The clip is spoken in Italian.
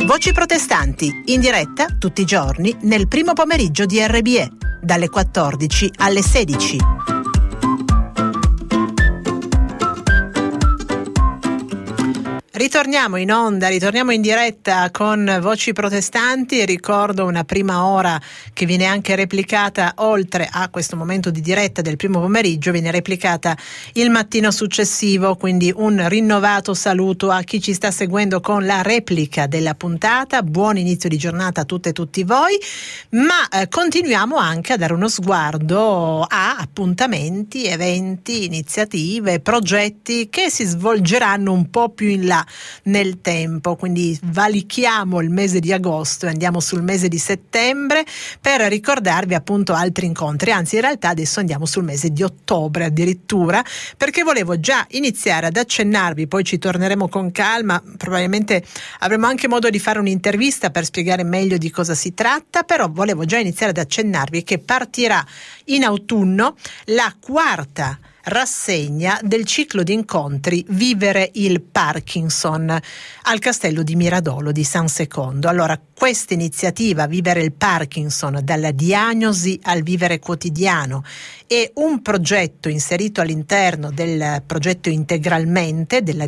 Voci protestanti, in diretta tutti i giorni nel primo pomeriggio di RBE, dalle 14 alle 16. Ritorniamo in onda, ritorniamo in diretta con Voci Protestanti e ricordo una prima ora che viene anche replicata, oltre a questo momento di diretta del primo pomeriggio, viene replicata il mattino successivo, quindi un rinnovato saluto a chi ci sta seguendo con la replica della puntata. Buon inizio di giornata a tutte e tutti voi, ma continuiamo anche a dare uno sguardo a appuntamenti, eventi, iniziative, progetti che si svolgeranno un po' più in là nel tempo, quindi valichiamo il mese di agosto e andiamo sul mese di settembre per ricordarvi appunto altri incontri, anzi in realtà adesso andiamo sul mese di ottobre addirittura, perché volevo già iniziare ad accennarvi, poi ci torneremo con calma, probabilmente avremo anche modo di fare un'intervista per spiegare meglio di cosa si tratta, però volevo già iniziare ad accennarvi che partirà in autunno la quarta rassegna del ciclo di incontri Vivere il Parkinson al Castello di Miradolo di San Secondo. Allora, questa iniziativa Vivere il Parkinson dalla diagnosi al vivere quotidiano è un progetto inserito all'interno del progetto Integralmente della